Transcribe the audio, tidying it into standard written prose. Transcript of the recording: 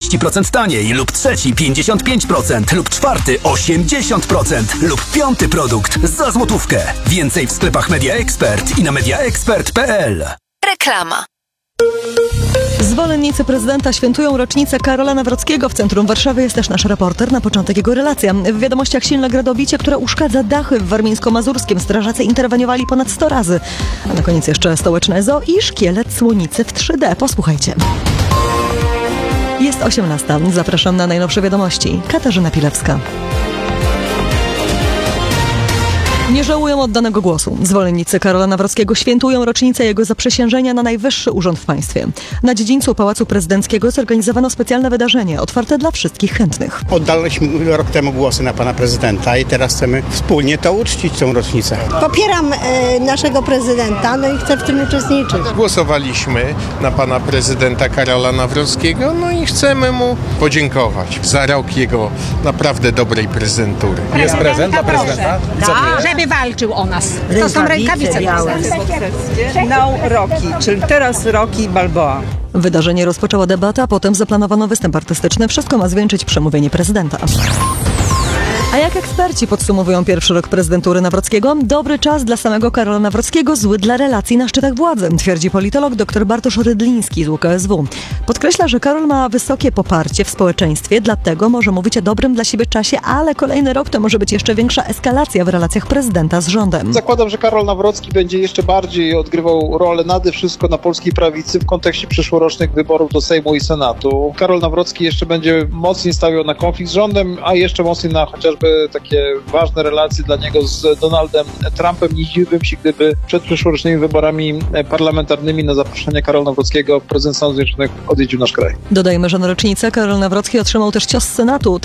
40% taniej, lub trzeci 55%, lub czwarty 80%, lub piąty produkt za złotówkę. Więcej w sklepach Media Expert i na mediaexpert.pl. Reklama. Zwolennicy prezydenta świętują rocznicę Karola Nawrockiego. W centrum Warszawy jest też nasz reporter. Na początek jego relacja. W wiadomościach silne gradobicie, które uszkadza dachy w Warmińsko-Mazurskim. Strażacy interweniowali ponad 100 razy. A na koniec jeszcze stołeczne zoo i szkielet słonicy w 3D. Posłuchajcie. Jest 18. Zapraszam na najnowsze wiadomości. Katarzyna Pilewska. Nie żałują oddanego głosu. Zwolennicy Karola Nawrockiego świętują rocznicę jego zaprzysiężenia na najwyższy urząd w państwie. Na dziedzińcu Pałacu Prezydenckiego zorganizowano specjalne wydarzenie, otwarte dla wszystkich chętnych. Oddaliśmy rok temu głosy na pana prezydenta i teraz chcemy wspólnie to uczcić, tą rocznicę. Popieram naszego prezydenta, no i chcę w tym uczestniczyć. Głosowaliśmy na pana prezydenta Karola Nawrockiego, no i chcemy mu podziękować za rok jego naprawdę dobrej prezydentury. Jest prezent dla prezydenta? Żeby walczył o nas. To są rękawice białe. No Rocky, czyli teraz Rocky Balboa. Wydarzenie rozpoczęła debata, potem zaplanowano występ artystyczny. Wszystko ma zwieńczyć przemówienie prezydenta. A jak eksperci podsumowują pierwszy rok prezydentury Nawrockiego? Dobry czas dla samego Karola Nawrockiego, zły dla relacji na szczytach władzy, twierdzi politolog dr Bartosz Rydliński z UKSW. Podkreśla, że Karol ma wysokie poparcie w społeczeństwie, dlatego może mówić o dobrym dla siebie czasie, ale kolejny rok to może być jeszcze większa eskalacja w relacjach prezydenta z rządem. Zakładam, że Karol Nawrocki będzie jeszcze bardziej odgrywał rolę nade wszystko na polskiej prawicy w kontekście przyszłorocznych wyborów do Sejmu i Senatu. Karol Nawrocki jeszcze będzie mocniej stawiał na konflikt z rządem, a jeszcze mocniej na chociażby takie ważne relacje dla niego z Donaldem Trumpem. Nie zdziwiłbym się, gdyby przed przyszłorocznymi wyborami parlamentarnymi na zaproszenie Karola Nawrockiego prezydent Stanów Zjednoczonych odwiedził nasz kraj. Dodajmy, że na rocznicę Karol Nawrocki otrzymał też cios z Senatu.